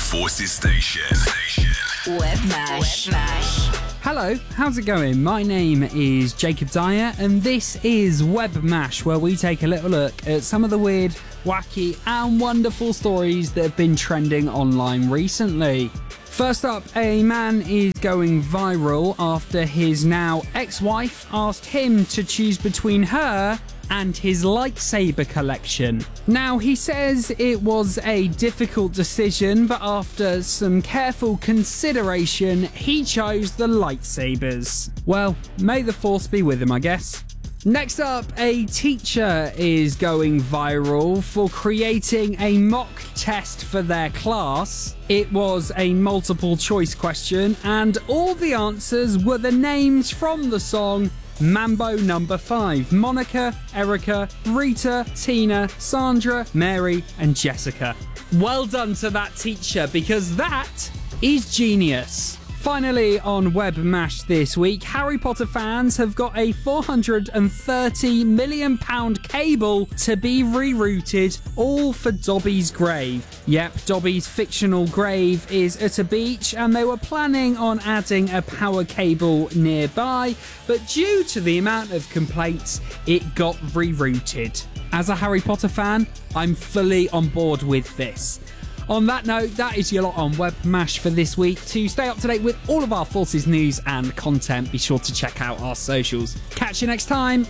Forces Station. Webmash. Hello, how's it going? My name is Jacob Dyer, and this is Webmash, where we take a little look at some of the weird, wacky, and wonderful stories that have been trending online recently. First up, a man is going viral after his now ex-wife asked him to choose between her and his lightsaber collection. Now, he says it was a difficult decision, but after some careful consideration, he chose the lightsabers. Well, may the force be with him, I guess. Next up, a teacher is going viral for creating a mock test for their class. It was a multiple choice question, and all the answers were the names from the song Mambo Number 5. Monica, Erica, Rita, Tina, Sandra, Mary, and Jessica. Well done to that teacher, because that is genius. Finally, on Webmash this week, Harry Potter fans have got a £430 million cable to be rerouted, all for Dobby's grave. Yep, Dobby's fictional grave is at a beach, and they were planning on adding a power cable nearby, but due to the amount of complaints, it got rerouted. As a Harry Potter fan, I'm fully on board with this. On that note, that is your lot on Webmash for this week. To stay up to date with all of our Forces news and content, be sure to check out our socials. Catch you next time.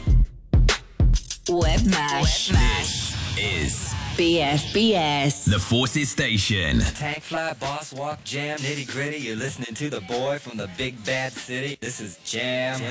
Webmash. This is BFBS. the Forces Station. Tank fly, boss walk, jam, nitty gritty. You're listening to the boy from the big bad city. This is Jam.